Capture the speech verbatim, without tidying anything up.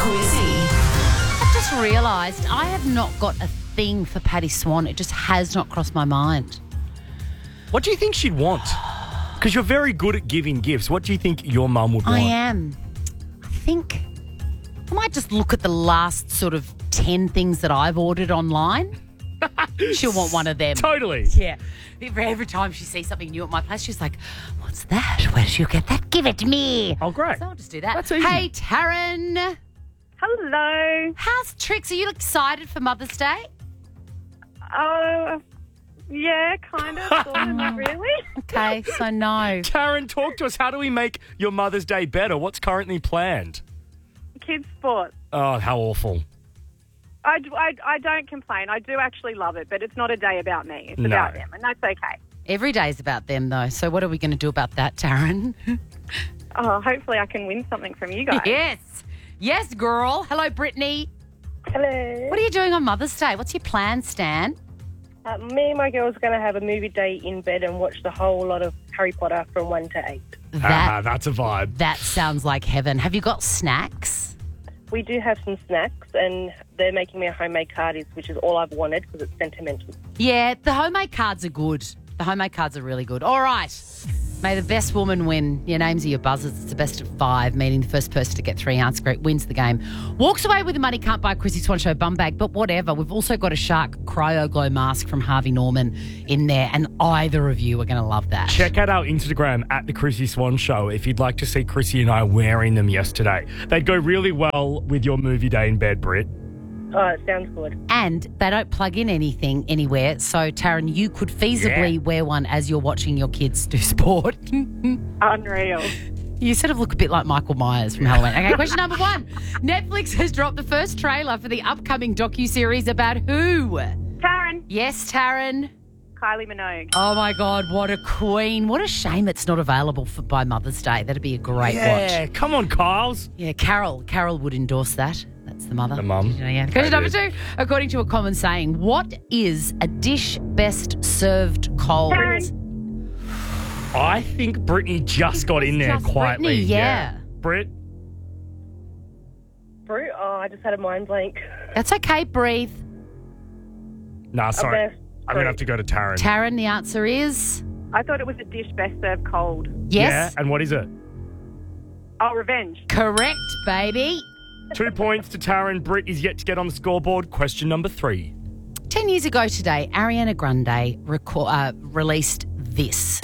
Quizzy. I've just realised I have not got a thing for Patty Swan. It just has not crossed my mind. What do you think she'd want? Because you're very good at giving gifts. What do you think your mum would want? I am. I think I might just look at the last sort of ten things that I've ordered online. She'll want one of them. Totally. Yeah. Every time she sees something new at my place, she's like, what's that? Where did you get that? Give it to me. Oh, great. So I'll just do that. That's easy. Hey, Taryn. Hello. How's Trix? Are you excited for Mother's Day? Oh, yeah, kind of, sort of, not really. Okay, so no. Taryn, talk to us. How do we make your Mother's Day better? What's currently planned? Kids' sport. Oh, how awful. I, I, I don't complain. I do actually love it, but it's not a day about me. It's No. about them, and that's okay. Every day's about them, though. So what are we going to do about that, Taryn? Oh, hopefully I can win something from you guys. Yes. Yes, girl. Hello, Brittany. Hello. What are you doing on Mother's Day? What's your plan, Stan? Uh, me and my girls are going to have a movie day in bed and watch the whole lot of Harry Potter from one to eight. That, Ah, that's a vibe. that sounds like heaven. Have you got snacks? We do have some snacks, and they're making me a homemade cardies, which is all I've wanted because it's sentimental. Yeah, the homemade cards are good. The homemade cards are really good. All right. May the best woman win. Your names are your buzzers. It's the best of five, meaning the first person to get three answers correct wins the game. Walks away with the money, can't buy a Chrissy Swan Show bum bag, but whatever. We've also got a Shark Cryo Glow mask from Harvey Norman in there, and either of you are going to love that. Check out our Instagram at The Chrissy Swan Show if you'd like to see Chrissy and I wearing them yesterday. They'd go really well with your movie day in bed, Britt. Oh, it sounds good. And they don't plug in anything anywhere. So, Taryn, you could feasibly Yeah. wear one as you're watching your kids do sport. Unreal. You sort of look a bit like Michael Myers from Halloween. Okay, question number one. Netflix has dropped the first trailer for the upcoming docuseries about who? Taryn. Yes, Taryn. Kylie Minogue. Oh, my God, what a queen. What a shame it's not available for, by Mother's Day. That'd be a great Yeah, watch. come on, Kyles. Yeah, Carol. Carol would endorse that. That's the mother. The mum. Yeah, yeah. Question That number is. two. According to a common saying, what is a dish best served cold? Taryn. I think Brittany just got in there Just quietly. Brittany, yeah. Britt? Fruit? Oh, I just had a mind blank. That's okay. Breathe. Nah, sorry. gonna- I'm going to have to go to Taryn. Taryn, the answer is I thought it was a dish best served cold. yes. Yeah, and what is it? Oh, revenge. Correct, baby. Two points to Taryn. Britt is yet to get on the scoreboard. Question number three. Ten years ago today, Ariana Grande reco- uh, released this.